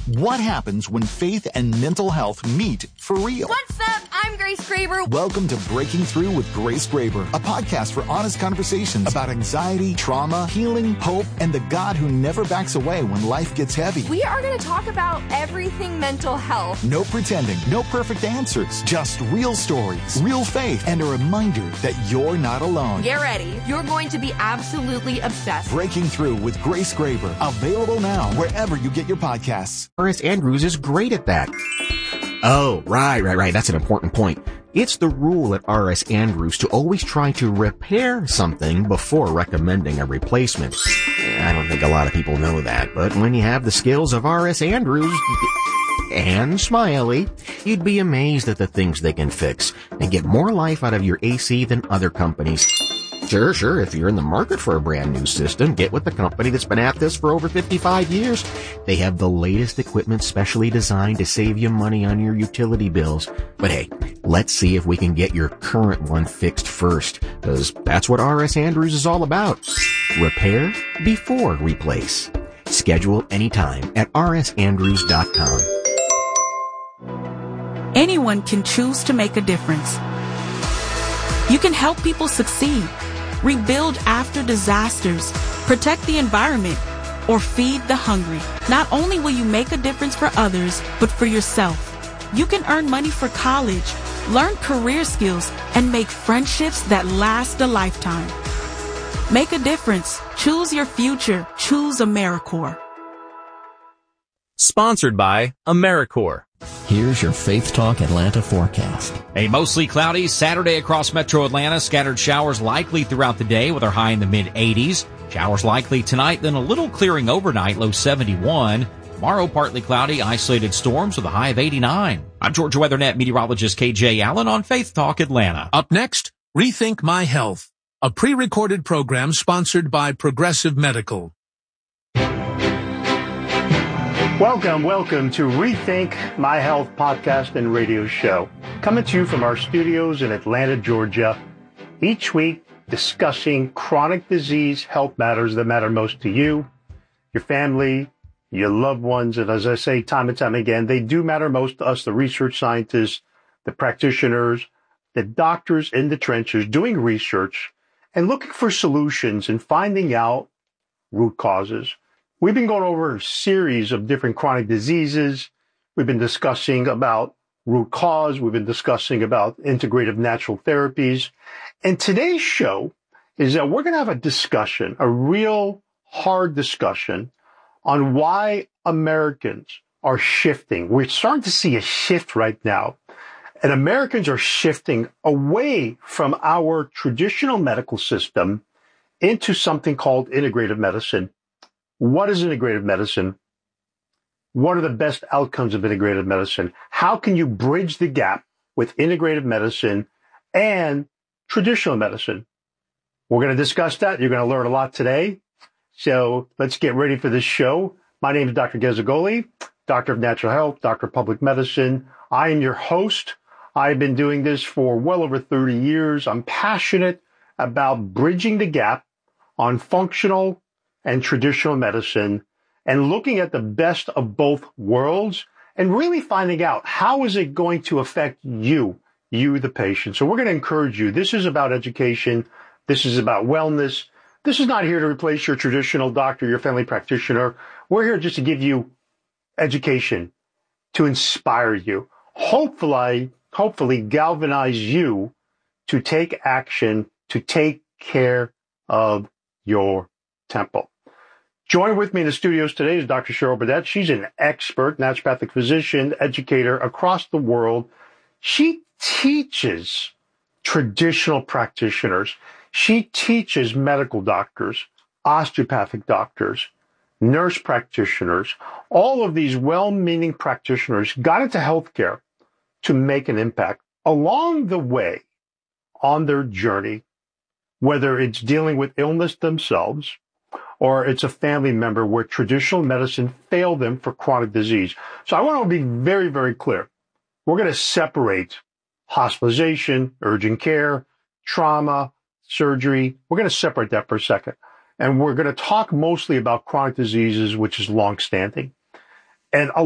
What happens when faith and mental health meet for real? What's up? I'm Grace Graber. Welcome to Breaking Through with Grace Graber, a podcast for honest conversations about anxiety, trauma, healing, hope, and the God who never backs away when life gets heavy. We are going to talk about everything mental health. No pretending, no perfect answers, just real stories, real faith, and a reminder that you're not alone. Get ready. You're going to be absolutely obsessed. Breaking Through with Grace Graber, available now wherever you get your podcasts. R.S. Andrews is great at that. Oh, right. That's an important point. It's the rule at R.S. Andrews to always try to repair something before recommending a replacement. I don't think a lot of people know that, but when you have the skills of R.S. Andrews and Smiley, you'd be amazed at the things they can fix and get more life out of your AC than other companies. Sure. If you're in the market for a brand new system, get with the company that's been at this for over 55 years. They have the latest equipment specially designed to save you money on your utility bills. But hey, let's see if we can get your current one fixed first, because that's what R.S. Andrews is all about. Repair before replace. Schedule anytime at rsandrews.com. Anyone can choose to make a difference. You can help people succeed, rebuild after disasters, protect the environment, or feed the hungry. Not only will you make a difference for others, but for yourself. You can earn money for college, learn career skills, and make friendships that last a lifetime. Make a difference. Choose your future. Choose AmeriCorps. Sponsored by AmeriCorps. Here's your Faith Talk Atlanta forecast. A mostly cloudy Saturday across metro Atlanta. Scattered showers likely throughout the day with our high in the mid-80s. Showers likely tonight, then a little clearing overnight, low 71. Tomorrow, partly cloudy, isolated storms with a high of 89. I'm Georgia WeatherNet meteorologist KJ Allen on Faith Talk Atlanta. Up next, Rethink My Health, a pre-recorded program sponsored by Progressive Medical. Welcome to Rethink My Health podcast and radio show. Coming to you from our studios in Atlanta, Georgia. Each week discussing chronic disease health matters that matter most to you, your family, your loved ones. And as I say time and time again, they do matter most to us, the research scientists, the practitioners, the doctors in the trenches doing research and looking for solutions and finding out root causes. We've been going over a series of different chronic diseases. We've been discussing about root cause. We've been discussing about integrative natural therapies. And today's show is that we're going to have a discussion, a real hard discussion on why Americans are shifting. We're starting to see a shift right now. And Americans are shifting away from our traditional medical system into something called integrative medicine. What is integrative medicine? What are the best outcomes of integrative medicine? How can you bridge the gap with integrative medicine and traditional medicine? We're going to discuss that. You're going to learn a lot today. So let's get ready for this show. My name is Dr. Gazzagoli, Doctor of Natural Health, Doctor of Public Medicine. I am your host. I've been doing this for well over 30 years. I'm passionate about bridging the gap on functional and traditional medicine and looking at the best of both worlds and really finding out how is it going to affect you, the patient. So we're going to encourage you. This is about education. This is about wellness. This is not here to replace your traditional doctor, your family practitioner. We're here just to give you education, to inspire you, hopefully galvanize you to take action, to take care of your temple. Joining with me in the studios today is Dr. Cheryl Burdette. She's an expert naturopathic physician, educator across the world. She teaches traditional practitioners. She teaches medical doctors, osteopathic doctors, nurse practitioners. All of these well-meaning practitioners got into healthcare to make an impact along the way on their journey, whether it's dealing with illness themselves or it's a family member where traditional medicine failed them for chronic disease. So I want to be very, very clear. We're going to separate hospitalization, urgent care, trauma, surgery. We're going to separate that for a second. And we're going to talk mostly about chronic diseases, which is long-standing. And